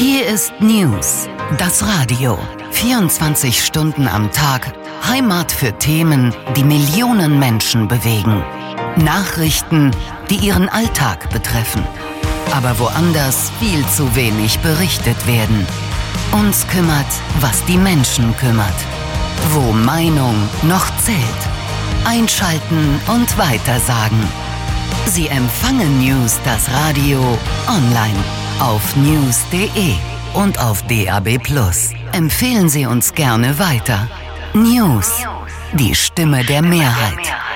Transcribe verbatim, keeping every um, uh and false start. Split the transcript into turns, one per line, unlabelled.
Hier ist News, das Radio. vierundzwanzig Stunden am Tag, Heimat für Themen, die Millionen Menschen bewegen. Nachrichten, die ihren Alltag betreffen. Aber woanders viel zu wenig berichtet werden. Uns kümmert, was die Menschen kümmert. Wo Meinung noch zählt. Einschalten und weitersagen. Sie empfangen News, das Radio, online, auf news punkt de und auf D A B plus. Empfehlen Sie uns gerne weiter. News, die Stimme der Mehrheit.